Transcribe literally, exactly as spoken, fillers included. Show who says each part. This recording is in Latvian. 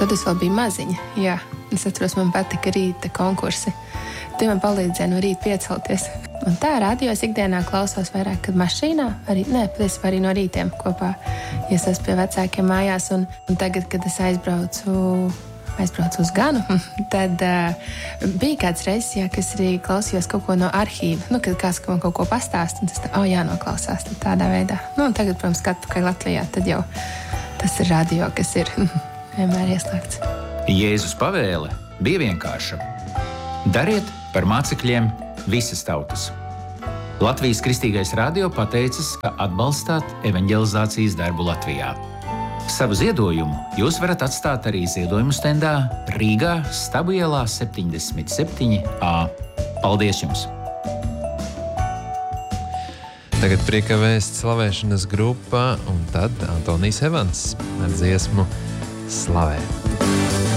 Speaker 1: Tad es vēl biju maziņa, jā. Es atceros, man patika rīta konkursi. Tie man palīdzēja no rīta piecelties. Un tā radio es ikdienā klausos vairāk, kad mašīnā, arī, nē, patiesībā arī no rītiem kopā, ja es esmu pie vecākiem mājās. Un, un tagad, kad es aizbraucu, aizbraucu uz Ganu, tad uh, bija kāds reizes, jā, kas arī klausījos kaut ko no arhīva. Nu, kad kāds man kaut ko pastāst, un tas tā, oh, jānoklausās tad tādā veidā. Nu, un tagad, protams, kad atpakaļ Latvijā, tad jau tas ir radio, kas ir vienmēr ieslēgts.
Speaker 2: Jēzus pavēle bija vienkārša. Dariet par mācekļiem visas tautas. Latvijas Kristīgais radio pateicas, ka atbalstāt evanģelizācijas darbu Latvijā. Savu ziedojumu jūs varat atstāt arī ziedojumu stendā Rīgā, Stabu ielā septiņdesmit septiņi A. Paldies jums!
Speaker 3: Tagad prieka vēsts slavēšanas grupa un tad Antonijs Evans ar dziesmu Slavē.